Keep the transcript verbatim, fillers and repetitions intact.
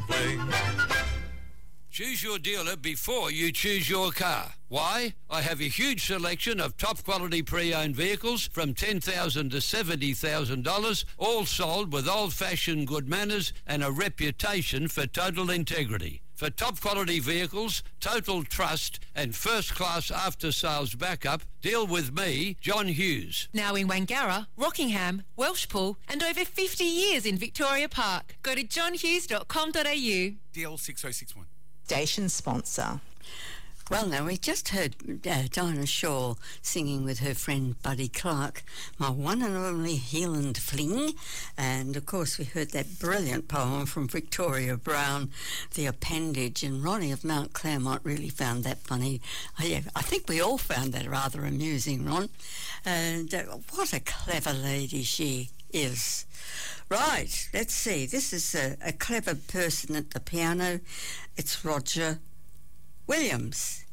play. Choose your dealer before you choose your car. Why? I have a huge selection of top quality pre-owned vehicles from ten thousand dollars to seventy thousand dollars, all sold with old-fashioned good manners and a reputation for total integrity. For top quality vehicles, total trust and first-class after-sales backup, deal with me, John Hughes. Now in Wangara, Rockingham, Welshpool and over fifty years in Victoria Park. Go to john hughes dot com dot a u. D L six oh six one. Station sponsor. Well, now, we just heard uh, Dinah Shaw singing with her friend Buddy Clark, My One and Only Heeland Fling. And, of course, we heard that brilliant poem from Victoria Brown, The Appendage. And Ronnie of Mount Claremont really found that funny. Oh, yeah, I think we all found that rather amusing, Ron. And uh, what a clever lady she is. Right, let's see. This is a, a clever person at the piano. It's Roger Williams.